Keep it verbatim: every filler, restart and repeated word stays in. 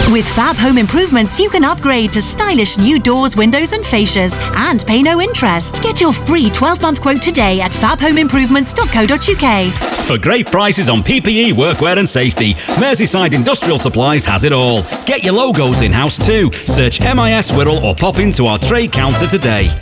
With Fab Home Improvements, you can upgrade to stylish new doors, windows and fascias and pay no interest. Get your free twelve-month quote today at fab home improvements dot co dot uk. For great prices on P P E, workwear and safety, Merseyside Industrial Supplies has it all. Get your logos in-house too. Search M I S Wirral or pop into our trade counter today.